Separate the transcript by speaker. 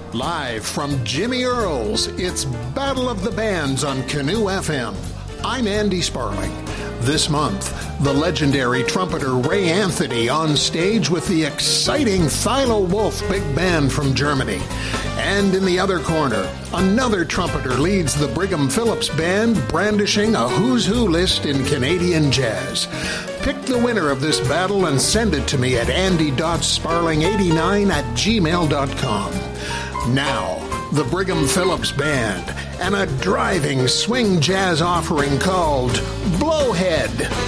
Speaker 1: Live from Jimmy Earle's, it's Battle of the Bands on Canoe FM. I'm Andy Sparling. This month, the legendary trumpeter Ray Anthony on stage with the exciting Thilo Wolf Big Band from Germany. And in the other corner, another trumpeter leads the Brigham Phillips Band, brandishing a who's who list in Canadian jazz. Pick the winner of this battle and send it to me at andy.sparling89@gmail.com. Now, the Brigham Phillips Band and a driving swing jazz offering called Blowhead.